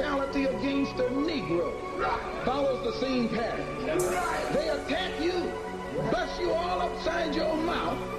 brutality against the Negro follows the same pattern. They attack you, bust you all upside your mouth,